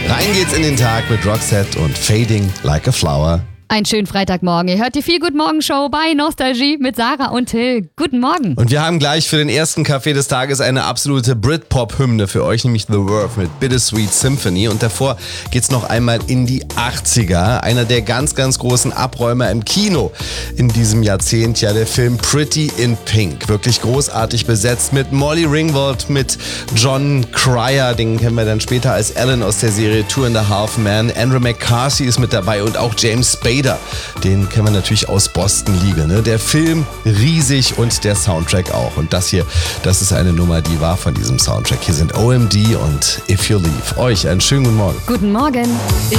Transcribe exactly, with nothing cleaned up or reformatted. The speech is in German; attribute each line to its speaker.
Speaker 1: Rein geht's in den Tag mit Roxette und Fading Like a Flower.
Speaker 2: Einen schönen Freitagmorgen. Ihr hört die Feel Good Morgen Show bei Nostalgie mit Sarah und Till. Guten Morgen.
Speaker 1: Und wir haben gleich für den ersten Kaffee des Tages eine absolute Britpop-Hymne für euch, nämlich The Verve mit Bittersweet Symphony. Und davor geht's noch einmal in die achtziger. Einer der ganz, ganz großen Abräumer im Kino in diesem Jahrzehnt. Ja, der Film Pretty in Pink. Wirklich großartig besetzt mit Molly Ringwald, mit John Cryer, den kennen wir dann später als Alan aus der Serie Two and a Half Men. Andrew McCarthy ist mit dabei und auch James Spader. Den kennen wir natürlich aus Boston Legal. Ne? Der Film riesig und der Soundtrack auch. Und das hier, das ist eine Nummer, die war von diesem Soundtrack. Hier sind O M D und If You Leave. Euch einen schönen guten Morgen.
Speaker 2: Guten Morgen.